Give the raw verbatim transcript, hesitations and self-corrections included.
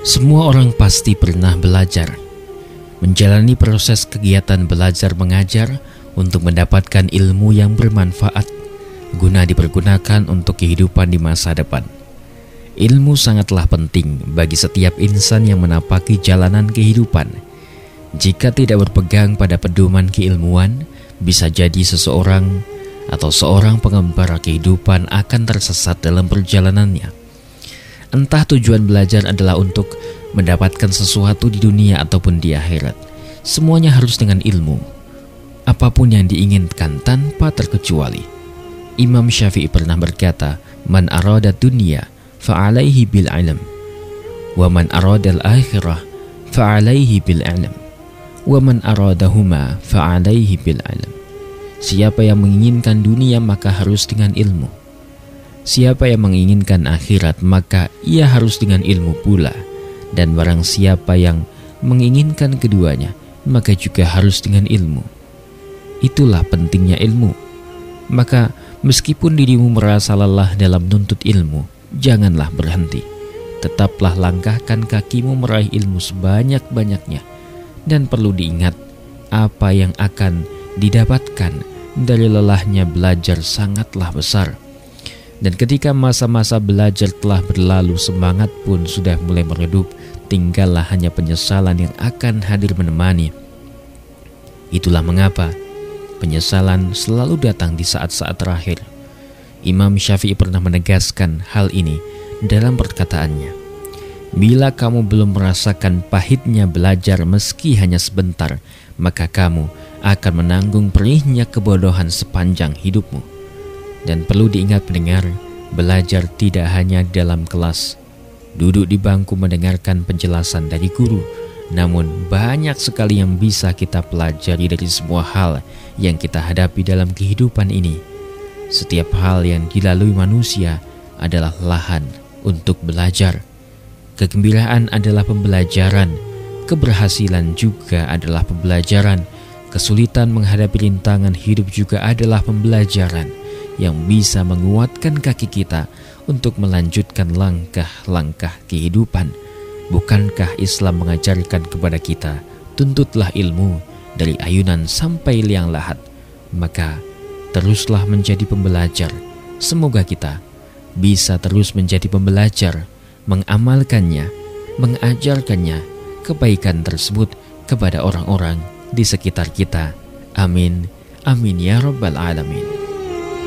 Semua orang pasti pernah belajar, menjalani proses kegiatan belajar mengajar untuk mendapatkan ilmu yang bermanfaat guna dipergunakan untuk kehidupan di masa depan. Ilmu sangatlah penting bagi setiap insan yang menapaki jalanan kehidupan. Jika tidak berpegang pada pedoman keilmuan, bisa jadi seseorang atau seorang pengembara kehidupan akan tersesat dalam perjalanannya. Entah tujuan belajar adalah untuk mendapatkan sesuatu di dunia ataupun di akhirat, semuanya harus dengan ilmu. Apapun yang diinginkan tanpa terkecuali. Imam Syafi'i pernah berkata, "Man arada dunya fa'alaihi bil ilm, wa man arada al-akhirah fa'alaihi bil ilm, wa man aradahuma fa'alaihi bil ilm." Siapa yang menginginkan dunia maka harus dengan ilmu. Siapa yang menginginkan akhirat maka ia harus dengan ilmu pula. Dan barang siapa yang menginginkan keduanya maka juga harus dengan ilmu. Itulah pentingnya ilmu. Maka meskipun dirimu merasa lelah dalam nuntut ilmu, janganlah berhenti. Tetaplah langkahkan kakimu meraih ilmu sebanyak-banyaknya. Dan perlu diingat, apa yang akan didapatkan dari lelahnya belajar sangatlah besar. Dan ketika masa-masa belajar telah berlalu, semangat pun sudah mulai meredup, tinggallah hanya penyesalan yang akan hadir menemani. Itulah mengapa penyesalan selalu datang di saat-saat terakhir. Imam Syafi'i pernah menegaskan hal ini dalam perkataannya, "Bila kamu belum merasakan pahitnya belajar meski hanya sebentar, maka kamu akan menanggung perihnya kebodohan sepanjang hidupmu." Dan perlu diingat pendengar, belajar tidak hanya dalam kelas, duduk di bangku mendengarkan penjelasan dari guru, namun banyak sekali yang bisa kita pelajari dari semua hal yang kita hadapi dalam kehidupan ini. Setiap hal yang dilalui manusia adalah lahan untuk belajar. Kegembiraan adalah pembelajaran, keberhasilan juga adalah pembelajaran, kesulitan menghadapi rintangan hidup juga adalah pembelajaran yang bisa menguatkan kaki kita untuk melanjutkan langkah-langkah kehidupan. Bukankah Islam mengajarkan kepada kita, tuntutlah ilmu dari ayunan sampai liang lahat? Maka teruslah menjadi pembelajar. Semoga kita bisa terus menjadi pembelajar, mengamalkannya, mengajarkannya kebaikan tersebut kepada orang-orang di sekitar kita. Amin, amin ya rabbal alamin.